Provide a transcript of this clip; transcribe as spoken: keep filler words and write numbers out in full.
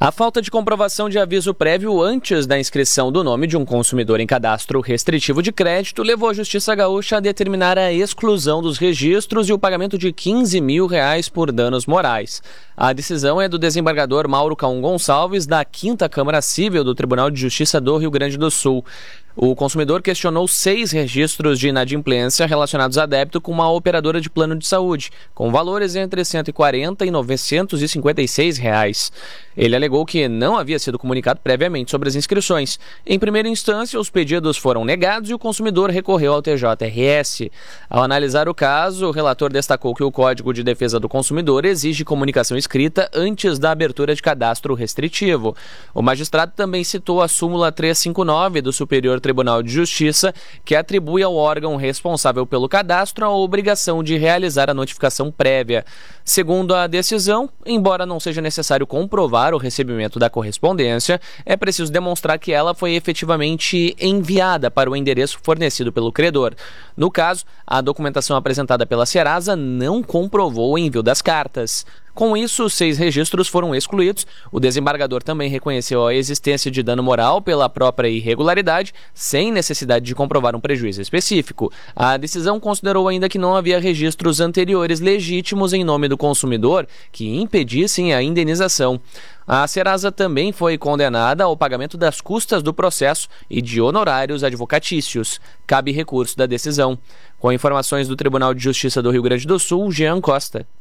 A falta de comprovação de aviso prévio antes da inscrição do nome de um consumidor em cadastro restritivo de crédito levou a Justiça Gaúcha a determinar a exclusão dos registros e o pagamento de quinze mil reais por danos morais. A decisão é do desembargador Mauro Caum Gonçalves, da quinta Câmara Cível do Tribunal de Justiça do Rio Grande do Sul. O consumidor questionou seis registros de inadimplência relacionados a débito com uma operadora de plano de saúde, com valores entre cento e quarenta e novecentos e cinquenta e seis reais. Ele alegou que não havia sido comunicado previamente sobre as inscrições. Em primeira instância, os pedidos foram negados e o consumidor recorreu ao T J R S. Ao analisar o caso, o relator destacou que o Código de Defesa do Consumidor exige comunicação escrita antes da abertura de cadastro restritivo. O magistrado também citou a súmula trezentos e cinquenta e nove do Superior Tribunal de Justiça, que atribui ao órgão responsável pelo cadastro a obrigação de realizar a notificação prévia. Segundo a decisão, embora não seja necessário comprovar o recebimento da correspondência, é preciso demonstrar que ela foi efetivamente enviada para o endereço fornecido pelo credor. No caso, a documentação apresentada pela Serasa não comprovou o envio das cartas. Com isso, seis registros foram excluídos. O desembargador também reconheceu a existência de dano moral pela própria irregularidade, sem necessidade de comprovar um prejuízo específico. A decisão considerou ainda que não havia registros anteriores legítimos em nome do consumidor que impedissem a indenização. A Serasa também foi condenada ao pagamento das custas do processo e de honorários advocatícios. Cabe recurso da decisão. Com informações do Tribunal de Justiça do Rio Grande do Sul, Jean Costa.